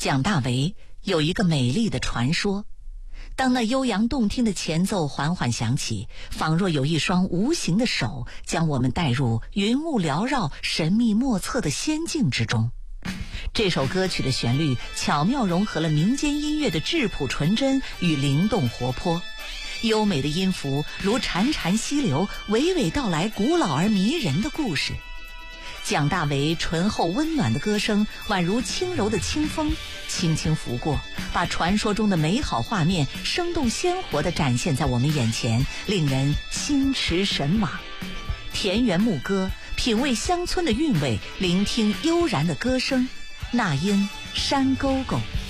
蒋大为有一个美丽的传说，当那悠扬动听的前奏缓缓响起，仿若有一双无形的手将我们带入云雾缭绕、神秘莫测的仙境之中。这首歌曲的旋律巧妙融合了民间音乐的质朴纯真与灵动活泼，优美的音符如潺潺溪流，娓娓道来古老而迷人的故事。蒋大为醇厚温暖的歌声宛如轻柔的清风，轻轻拂过，把传说中的美好画面生动鲜活地展现在我们眼前，令人心驰神往。田园牧歌，品味乡村的韵味，聆听悠然的歌声，那因山沟沟。